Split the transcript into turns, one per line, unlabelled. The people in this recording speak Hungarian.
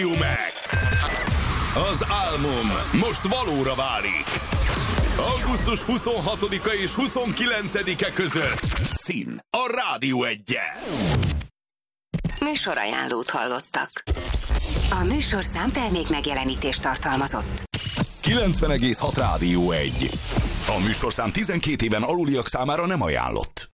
Max. Az álmom most valóra válik. Augusztus 26-a és 29-e között Szín a Rádió 1-en.
Műsorajánlót hallottak. A műsorszám termék megjelenítést tartalmazott.
90,6 Rádió 1. A műsorszám 12 éven aluliak számára nem ajánlott.